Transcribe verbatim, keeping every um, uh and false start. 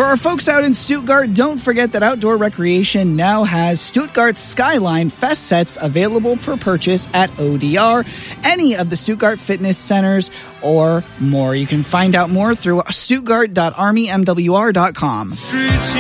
For our folks out in Stuttgart, don't forget that Outdoor Recreation now has Stuttgart Skyline Fest sets available for purchase at O D R, any of the Stuttgart fitness centers, or more. You can find out more through stuttgart dot army m w r dot com.